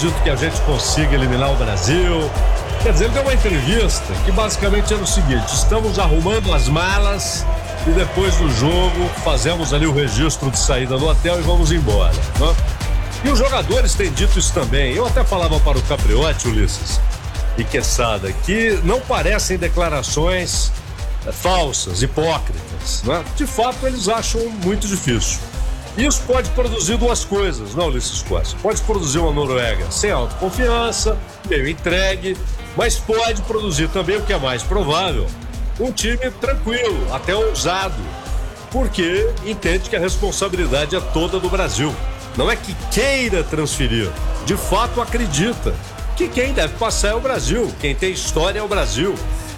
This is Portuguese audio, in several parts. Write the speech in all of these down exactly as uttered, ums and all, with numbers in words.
acredito que a gente consiga eliminar o Brasil. Quer dizer, ele deu uma entrevista que basicamente era o seguinte: estamos arrumando as malas e depois do jogo fazemos ali o registro de saída do hotel e vamos embora, né? E os jogadores têm dito isso também. Eu até falava para o Capriotti, Ulisses e Quesada, que não parecem declarações é, falsas, hipócritas, né? De fato, eles acham muito difícil. Isso pode produzir duas coisas, não, Ulisses Costa? Pode produzir uma Noruega sem autoconfiança, meio entregue, mas pode produzir também, o que é mais provável, um time tranquilo, até ousado, porque entende que a responsabilidade é toda do Brasil. Não é que queira transferir, de fato acredita que quem deve passar é o Brasil, quem tem história é o Brasil.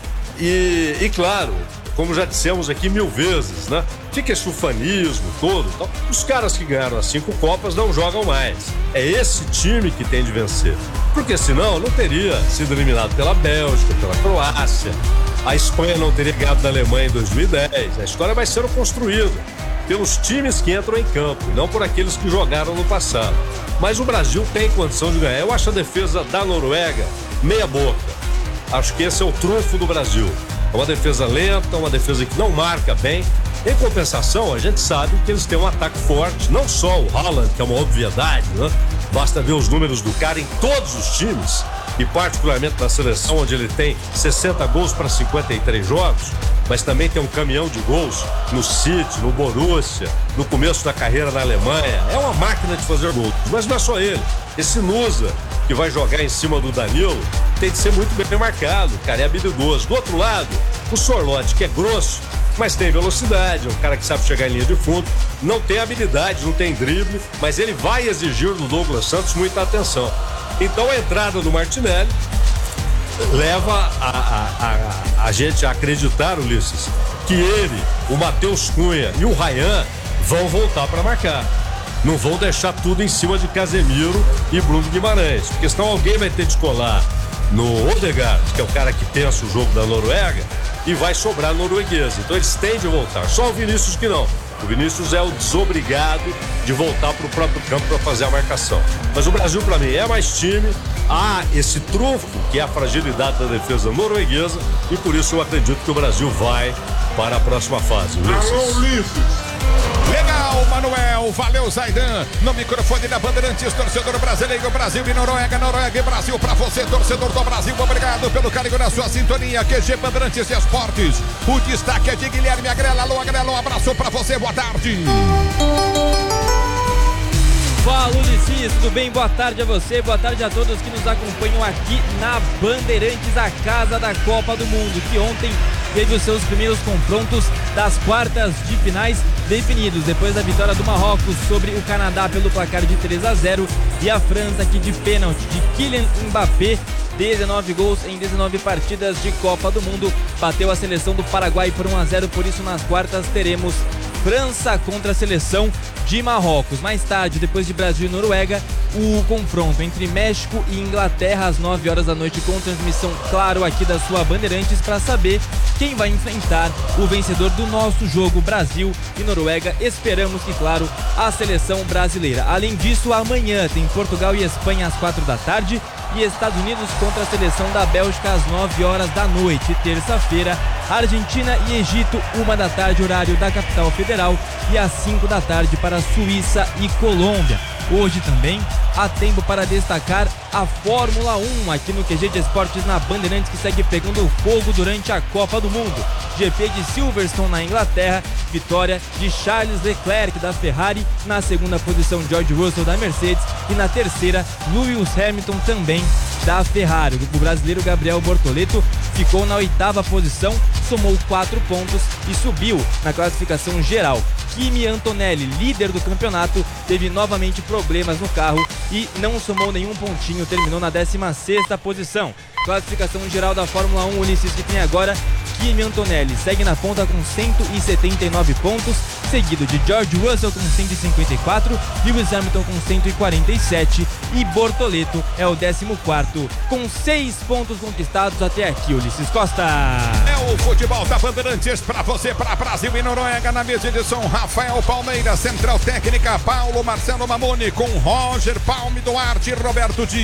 E, e claro, como já dissemos aqui mil vezes, né? Fica esse ufanismo todo. Então, os caras que ganharam as cinco Copas não jogam mais. É esse time que tem de vencer. Porque senão não teria sido eliminado pela Bélgica, pela Croácia. A Espanha não teria ganhado da Alemanha em dois mil e dez. A história vai sendo construída pelos times que entram em campo, e não por aqueles que jogaram no passado. Mas o Brasil tem condição de ganhar. Eu acho a defesa da Noruega meia boca. Acho que esse é o trunfo do Brasil. É uma defesa lenta, uma defesa que não marca bem. Em compensação, a gente sabe que eles têm um ataque forte, não só o Haaland, que é uma obviedade, né? Basta ver os números do cara em todos os times, e particularmente na seleção, onde ele tem sessenta gols para cinquenta e três jogos, mas também tem um caminhão de gols no City, no Borussia, no começo da carreira na Alemanha. É uma máquina de fazer gols, mas não é só ele. Esse Nusa, que vai jogar em cima do Danilo, tem de ser muito bem marcado, cara, é habilidoso. Do outro lado, o Sorloth, que é grosso, mas tem velocidade, é um cara que sabe chegar em linha de fundo, não tem habilidade, não tem drible, mas ele vai exigir do Douglas Santos muita atenção. Então a entrada do Martinelli leva a, a, a, a gente a acreditar, Ulisses, que ele, o Matheus Cunha e o Ryan vão voltar para marcar. Não vão deixar tudo em cima de Casemiro e Bruno Guimarães, porque senão alguém vai ter de colar no Odegaard, que é o cara que pensa o jogo da Noruega, e vai sobrar norueguês. Então eles têm de voltar. Só o Vinícius que não. O Vinícius é o desobrigado de voltar para o próprio campo para fazer a marcação. Mas o Brasil, para mim, é mais time. Há esse trunfo, que é a fragilidade da defesa norueguesa, e por isso eu acredito que o Brasil vai para a próxima fase. Ulisses. Alô, Ulisses. Legal, Manuel, valeu, Zaidan. No microfone da Bandeirantes, torcedor brasileiro, Brasil e Noruega, Noruega e Brasil. Pra você, torcedor do Brasil, obrigado pelo carinho da sua sintonia. Q G Bandeirantes Esportes. O destaque é de Guilherme Agrela. Alô, Agrela, um abraço pra você, boa tarde. Fala, Ulisses, tudo bem? Boa tarde a você, boa tarde a todos que nos acompanham aqui na Bandeirantes, a casa da Copa do Mundo, que ontem teve os seus primeiros confrontos das quartas de finais definidos, depois da vitória do Marrocos sobre o Canadá pelo placar de três a zero e a França aqui de pênalti de Kylian Mbappé, dezenove gols em dezenove partidas de Copa do Mundo, bateu a seleção do Paraguai por um a zero, por isso nas quartas teremos França contra a seleção de Marrocos. Mais tarde, depois de Brasil e Noruega, o confronto entre México e Inglaterra às nove horas da noite, com transmissão, claro, aqui da sua Bandeirantes, para saber quem vai enfrentar o vencedor do nosso jogo, Brasil e Noruega. Esperamos que, claro, a seleção brasileira. Além disso, amanhã tem Portugal e Espanha às quatro da tarde e Estados Unidos contra a seleção da Bélgica às nove horas da noite. Terça-feira, Argentina e Egito, uma da tarde, horário da capital federal, e às cinco da tarde para Suíça e Colômbia. Hoje também há tempo para destacar a Fórmula um aqui no Q G de Esportes na Bandeirantes, que segue pegando fogo durante a Copa do Mundo. G P de Silverstone na Inglaterra, vitória de Charles Leclerc da Ferrari, na segunda posição George Russell da Mercedes e na terceira Lewis Hamilton também da Ferrari. O brasileiro Gabriel Bortoleto ficou na oitava posição, somou quatro pontos e subiu na classificação geral. Kimi Antonelli, líder do campeonato, teve novamente problemas no carro e não somou nenhum pontinho, terminou na décima sexta posição. Classificação geral da Fórmula um, Ulisses, que tem agora Kimi Antonelli segue na ponta com cento e setenta e nove pontos, seguido de George Russell com cento e cinquenta e quatro, Lewis Hamilton com cento e quarenta e sete e Bortoleto é o décimo quarto com seis pontos conquistados até aqui. Ulisses Costa. É o futebol da Bandeirantes para você, para Brasil e Noruega, na mesa de som Rafael Palmeira, central técnica Paulo Marcelo Mamoni, com Roger Palme Duarte e Roberto Dias.